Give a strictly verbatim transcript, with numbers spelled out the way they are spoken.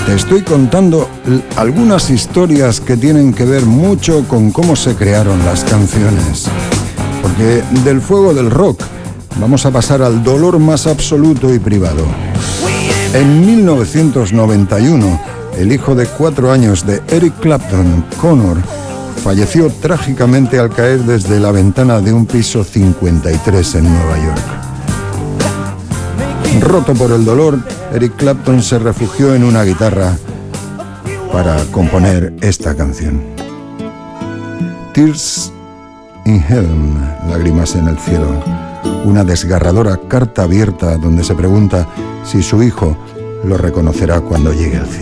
Te estoy contando algunas historias que tienen que ver mucho con cómo se crearon las canciones. Porque del fuego del rock vamos a pasar al dolor más absoluto y privado. En mil novecientos noventa y uno, el hijo de cuatro años de Eric Clapton, Connor, falleció trágicamente al caer desde la ventana de un piso cincuenta y tres en Nueva York. Roto por el dolor, Eric Clapton se refugió en una guitarra para componer esta canción. Tears in Heaven, lágrimas en el cielo. Una desgarradora carta abierta donde se pregunta si su hijo lo reconocerá cuando llegue al cielo.